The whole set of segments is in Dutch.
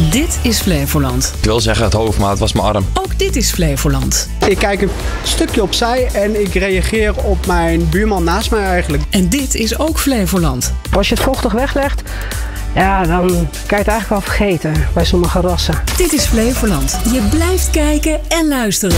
Dit is Flevoland. Ik wil zeggen het hoofd, maar het was mijn arm. Ook dit is Flevoland. Ik kijk een stukje opzij en ik reageer op mijn buurman naast mij eigenlijk. En dit is ook Flevoland. Als je het vochtig weglegt, ja, dan kan je het eigenlijk wel vergeten bij sommige rassen. Dit is Flevoland. Je blijft kijken en luisteren.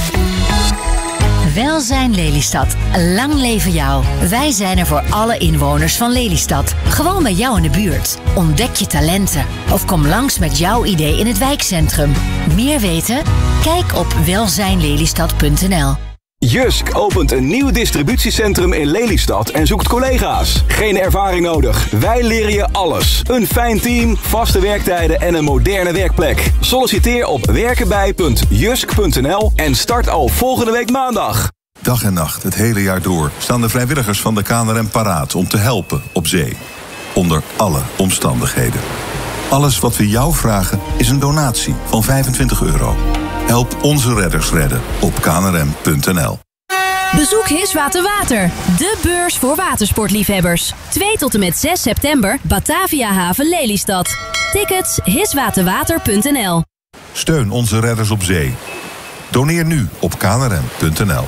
Welzijn Lelystad. Lang leven jou. Wij zijn er voor alle inwoners van Lelystad. Gewoon bij jou in de buurt. Ontdek je talenten. Of kom langs met jouw idee in het wijkcentrum. Meer weten? Kijk op welzijnlelystad.nl. Jysk opent een nieuw distributiecentrum in Lelystad en zoekt collega's. Geen ervaring nodig. Wij leren je alles. Een fijn team, vaste werktijden en een moderne werkplek. Solliciteer op werkenbij.jysk.nl en start al volgende week maandag. Dag en nacht, het hele jaar door, staan de vrijwilligers van de KNRM paraat om te helpen op zee. Onder alle omstandigheden. Alles wat we jou vragen is een donatie van €25. Help onze redders redden op knrm.nl. Bezoek Hiswaterwater, de beurs voor watersportliefhebbers. 2 tot en met 6 september, Batavia Haven Lelystad. Tickets hiswaterwater.nl. Steun onze redders op zee. Doneer nu op knrm.nl.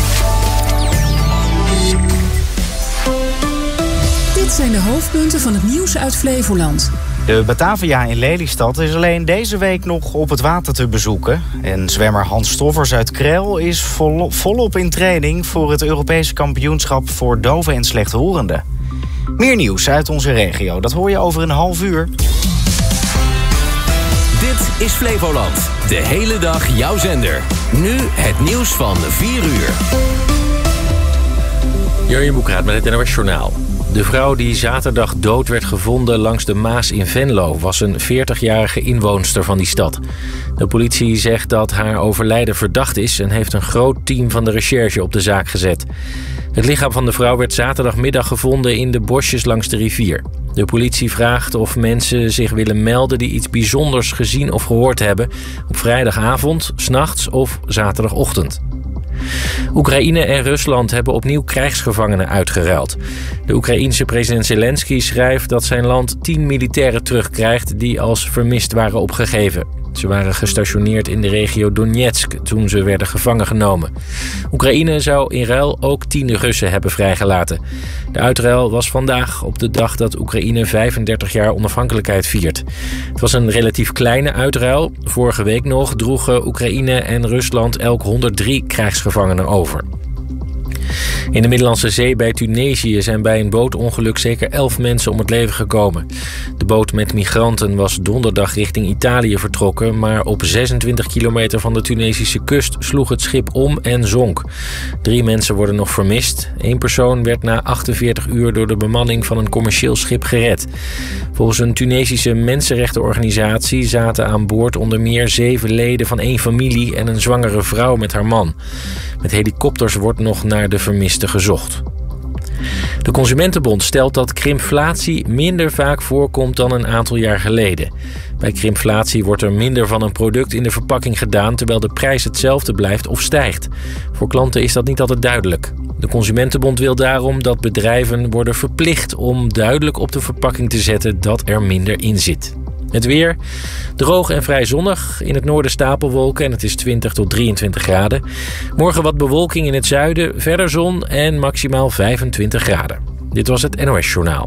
Dit zijn de hoofdpunten van het nieuws uit Flevoland. De Batavia in Lelystad is alleen deze week nog op het water te bezoeken. En zwemmer Hans Stoffers uit Krel is volop in training voor het Europese kampioenschap voor doven en slechthorenden. Meer nieuws uit onze regio, dat hoor je over een half uur. Dit is Flevoland. De hele dag jouw zender. Nu het nieuws van 4 uur. Jurjen Boekraat met het NOS Journaal. De vrouw die zaterdag dood werd gevonden langs de Maas in Venlo was een 40-jarige inwoonster van die stad. De politie zegt dat haar overlijden verdacht is en heeft een groot team van de recherche op de zaak gezet. Het lichaam van de vrouw werd zaterdagmiddag gevonden in de bosjes langs de rivier. De politie vraagt of mensen zich willen melden die iets bijzonders gezien of gehoord hebben op vrijdagavond, 's nachts of zaterdagochtend. Oekraïne en Rusland hebben opnieuw krijgsgevangenen uitgeruild. De Oekraïense president Zelensky schrijft dat zijn land 10 militairen terugkrijgt die als vermist waren opgegeven. Ze waren gestationeerd in de regio Donetsk toen ze werden gevangen genomen. Oekraïne zou in ruil ook 10 Russen hebben vrijgelaten. De uitruil was vandaag op de dag dat Oekraïne 35 jaar onafhankelijkheid viert. Het was een relatief kleine uitruil. Vorige week nog droegen Oekraïne en Rusland elk 103 krijgsgevangenen over. In de Middellandse Zee bij Tunesië zijn bij een bootongeluk zeker 11 mensen om het leven gekomen. De boot met migranten was donderdag richting Italië vertrokken, maar op 26 kilometer van de Tunesische kust sloeg het schip om en zonk. 3 mensen worden nog vermist. 1 persoon werd na 48 uur door de bemanning van een commercieel schip gered. Volgens een Tunesische mensenrechtenorganisatie zaten aan boord onder meer 7 leden van 1 familie en een zwangere vrouw met haar man. Met helikopters wordt nog naar de vermisten gezocht. De Consumentenbond stelt dat krimpflatie minder vaak voorkomt dan een aantal jaar geleden. Bij krimpflatie wordt er minder van een product in de verpakking gedaan, terwijl de prijs hetzelfde blijft of stijgt. Voor klanten is dat niet altijd duidelijk. De Consumentenbond wil daarom dat bedrijven worden verplicht om duidelijk op de verpakking te zetten dat er minder in zit. Het weer, droog en vrij zonnig. In het noorden stapelwolken en het is 20 tot 23 graden. Morgen wat bewolking in het zuiden, verder zon en maximaal 25 graden. Dit was het NOS Journaal.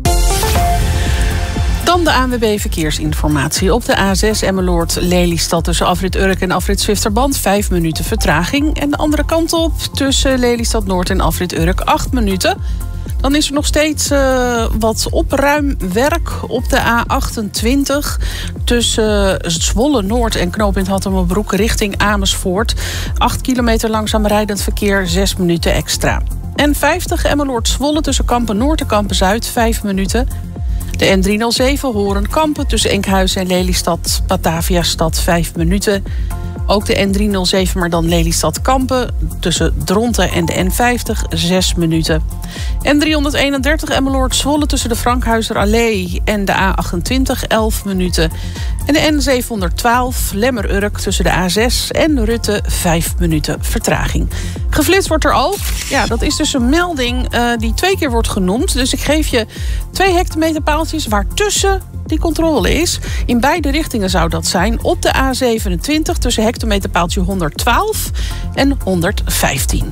Dan de ANWB Verkeersinformatie. Op de A6 Emmeloord-Lelystad tussen afrit Urk en afrit Zwifterband 5 minuten vertraging. En de andere kant op tussen Lelystad Noord en afrit Urk 8 minuten. Dan is er nog steeds wat opruimwerk op de A28... tussen Zwolle Noord en knooppunt Hattemerbroek richting Amersfoort. 8 kilometer langzaam rijdend verkeer, 6 minuten extra. En 50 Emmeloord-Zwolle tussen Kampen Noord en Kampen Zuid, 5 minuten. De N307 Horen-Kampen tussen Enkhuizen en Lelystad, Batavia-stad, 5 minuten. Ook de N307, maar dan Lelystad-Kampen. Tussen Dronten en de N50, 6 minuten. N331 Emmeloord-Zwolle tussen de Frankhuizerallee en de A28, 11 minuten. En de N712 Lemmer-Urk tussen de A6 en Rutte, 5 minuten vertraging. Geflitst wordt er ook. Ja, dat is dus een melding die 2 keer wordt genoemd. Dus ik geef je 2 hectometerpaaltjes waartussen die controle is. In beide richtingen zou dat zijn. Op de A27 tussen hectometerpaaltje 112 en 115.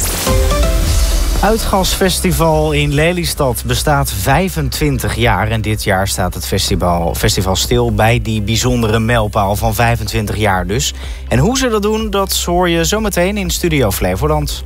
Uitgasfestival in Lelystad bestaat 25 jaar. En dit jaar staat het festival stil bij die bijzondere mijlpaal van 25 jaar dus. En hoe ze dat doen, dat hoor je zometeen in Studio Flevoland.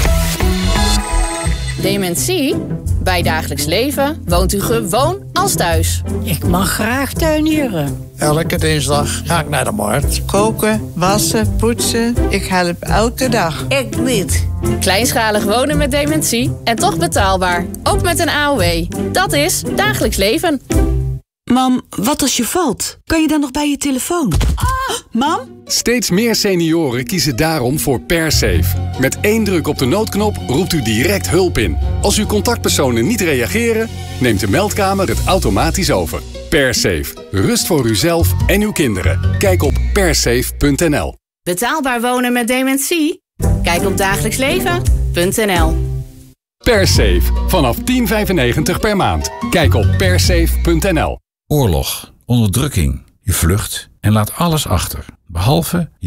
Dementie? Bij dagelijks leven woont u gewoon als thuis. Ik mag graag tuinieren. Elke dinsdag ga ik naar de markt. Koken, wassen, poetsen. Ik help elke dag. Ik niet. Kleinschalig wonen met dementie en toch betaalbaar. Ook met een AOW. Dat is dagelijks leven. Mam, wat als je valt? Kan je dan nog bij je telefoon? Mam? Steeds meer senioren kiezen daarom voor PerSafe. Met 1 druk op de noodknop roept u direct hulp in. Als uw contactpersonen niet reageren, neemt de meldkamer het automatisch over. PerSafe. Rust voor uzelf en uw kinderen. Kijk op persafe.nl. Betaalbaar wonen met dementie? Kijk op dagelijksleven.nl. PerSafe. Vanaf €10,95 per maand. Kijk op persafe.nl. Oorlog, onderdrukking. Je vlucht en laat alles achter, behalve